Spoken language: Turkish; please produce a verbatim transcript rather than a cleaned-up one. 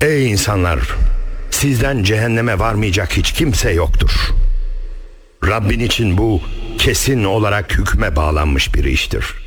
Ey insanlar! Sizden cehenneme varmayacak hiç kimse yoktur. Rabbin için bu kesin olarak hükme bağlanmış bir iştir.